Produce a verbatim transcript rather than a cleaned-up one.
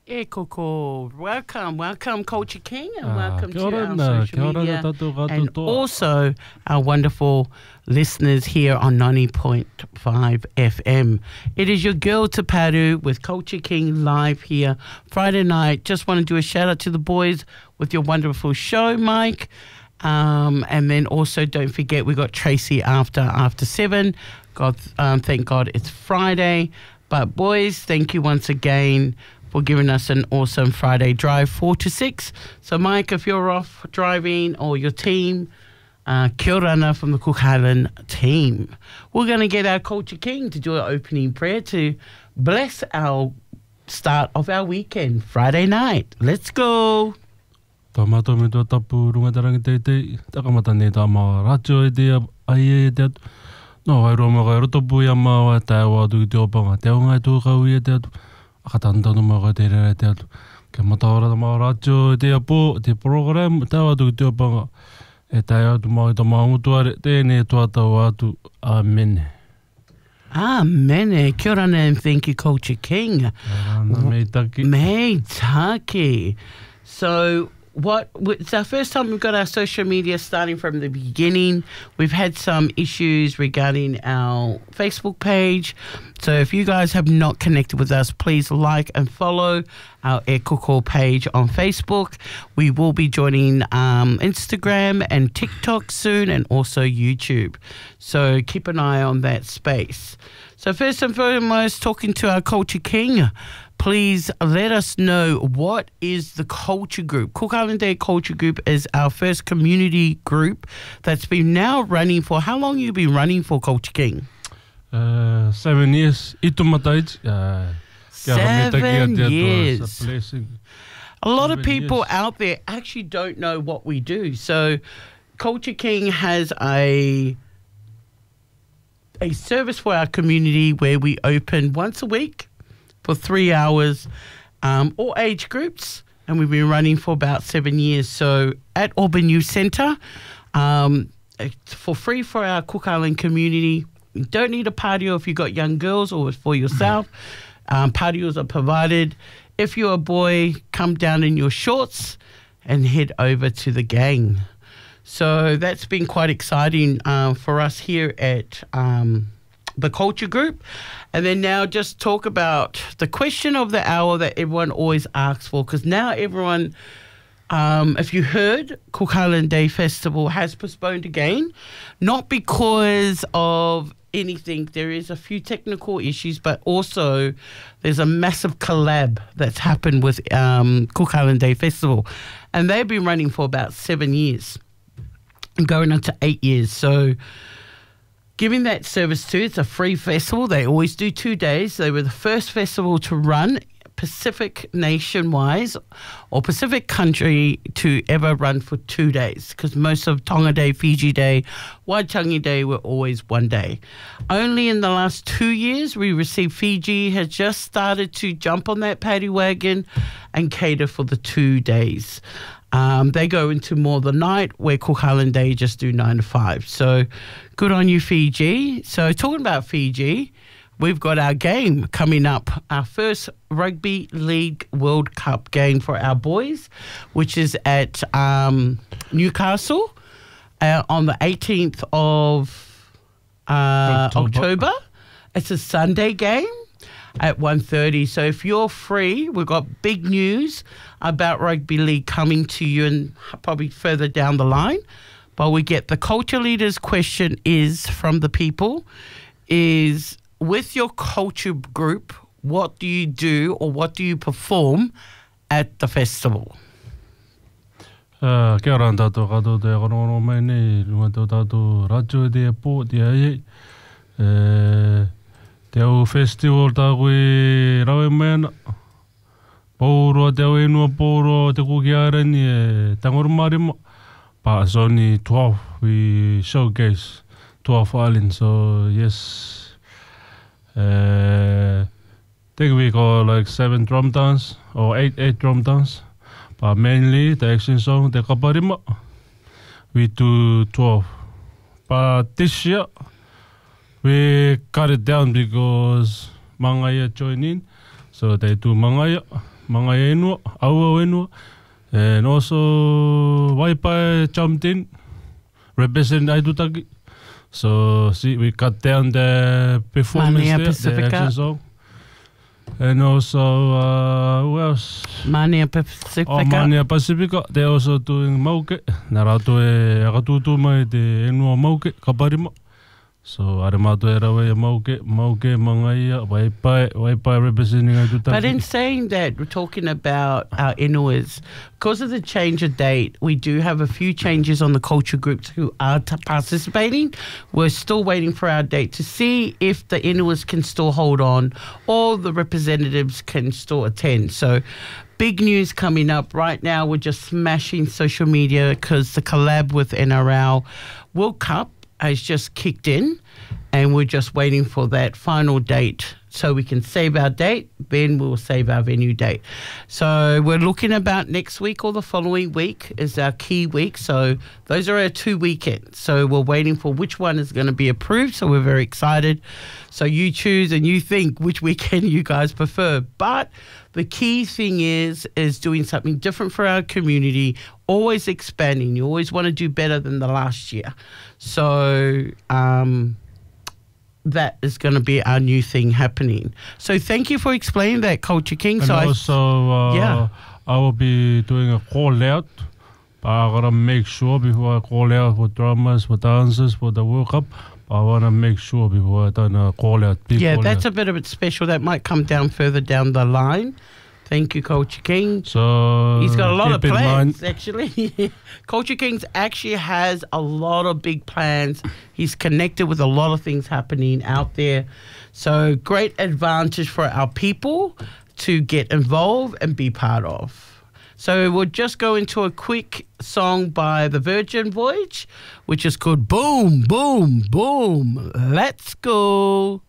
E koko, welcome, welcome Culture King and Ah, welcome kia to ora our na, social kia ora media na tātou katoa and toa. also our wonderful listeners here on ninety point five F M. It is your girl Taparu with Culture King live here Friday night. Just want to do a shout out to the boys with your wonderful show, Mike. Um, and then also don't forget we got Tracy after after seven. God, um, thank God it's Friday. But boys, thank you once again for giving us an awesome Friday drive, four to six. So, Mike, if you're off driving or your team, uh, kia ora from the Cook Island team. We're going to get our Culture King to do an opening prayer to bless our start of our weekend, Friday night. Let's go. Tamato me tua tapu runga tarangi teitei, takamata ne tā maa rātio e te ai e te atu. No, ai roa mga roto pui a maa wa tae wa atu ki te opanga, te unga e tū kau i e te atu. Akatantanu mga te rere te atu. Ke mataora ta maa rātio e te apo, te program, tae wa atu ki te opanga. E tae atu maa i ta maa ngutuare, tēne e tuatau atu. Amen. Amen. Kia ora and thank you, Culture King. Arana mei taki. Mei taki. So, what it's our first time we've got our social media starting from the beginning. We've had some issues regarding our Facebook page. So if you guys have not connected with us, please like and follow our E Koko page on Facebook. We will be joining um, Instagram and TikTok soon and also YouTube. So keep an eye on that space. So first and foremost, talking to our Culture King, please let us know what is the Culture Group. Cook Island Day Culture Group is our first community group that's been now running for, how long have you been running for, Culture King? Uh, seven years. Itumatai. Uh, seven years. It's a blessing. A lot seven of people years. out there actually don't know what we do. So Culture King has a a service for our community where we open once a week for three hours, um, all age groups, and we've been running for about seven years. So at Auburn Youth Centre, um, it's for free for our Cook Island community. You don't need a patio if you've got young girls or for yourself. Um, patios are provided. If you're a boy, come down in your shorts and head over to the gang. So that's been quite exciting uh, for us here at um, the Culture Group. And then now just talk about the question of the hour that everyone always asks for, because now everyone, um, if you heard, Cook Island Day Festival has postponed again, not because of anything. There is a few technical issues, but also there's a massive collab that's happened with um, Cook Island Day Festival. And they've been running for about seven years. Going on to eight years. So giving that service to, it's a free festival. They always do two days. They were the first festival to run Pacific nation-wise or Pacific country to ever run for two days, because most of Tonga Day, Fiji Day, Waitangi Day were always one day. Only in the last two years we received Fiji has just started to jump on that paddy wagon and cater for the two days. Um, they go into more the night, where Cook Island Day just do nine to five. So good on you, Fiji. So talking about Fiji, we've got our game coming up, our first Rugby League World Cup game for our boys, which is at um, Newcastle uh, on the eighteenth of uh, October. October. It's a Sunday game at one thirty. So if you're free, we've got big news about Rugby League coming to you and probably further down the line. But we get the culture leaders question is from the people is, with your culture group, what do you do or what do you perform at the festival? Uh, kia ora tātou katoa te whanono mai nei, runga tau tātou rātio e te apo, te ai. Uh, te au festival tāku e rawe mai ana. Pōroa te au enua pōroa te kuki arani e Tangoru Marima. But it's only twelve. We showcase twelve islands, so yes. Uh, I think we got like seven drum dance or eight eight drum dance. But mainly the action song, the Kaparima, we do twelve. But this year, we cut it down because Mangaya joined in. So they do Mangaya. mga enua, aua enua. And also Wi-Fi jumped in, represent Aitutaki. So see, we cut down the performance Mania there, Pacifica. the action song. And also, uh, who else? Mania Pacifica. Oh, Mania Pacifica. They're also doing Mauke. Narato e akatutu mai te enua Mauke, kaparima. So, are mato e rawe e Mauke, Mauke mangaia, Waipai, Waipai representing Aitutaki. But in saying that, we're talking about our Inuas. Because of the change of date, we do have a few changes on the culture groups who are t- participating. We're still waiting for our date to see if the Inuas can still hold on or the representatives can still attend. So big news coming up. Right now, we're just smashing social media because the collab with N R L World Cup has just kicked in, and we're just waiting for that final date so we can save our date, then we'll save our venue date. So we're looking about next week or the following week is our key week. So those are our two weekends. So we're waiting for which one is going to be approved. So we're very excited. So you choose and you think which weekend you guys prefer. But the key thing is, is doing something different for our community, always expanding. You always want to do better than the last year. So, um, that is going to be our new thing happening. So thank you for explaining that, Culture King. And so also, I, uh, yeah. I will be doing a call out. But I got to make sure before I call out for drummers, for dancers, for the World Cup, I want to make sure before I done a call out. Yeah, call that's out. a bit of it special. That might come down further down the line. Thank you, Culture King. So He's got a lot of keep in plans, mind- actually. Culture Kings actually has a lot of big plans. He's connected with a lot of things happening out there. So great advantage for our people to get involved and be part of. So we'll just go into a quick song by the Virgin Voyage, which is called Boom, Boom, Boom. Let's go.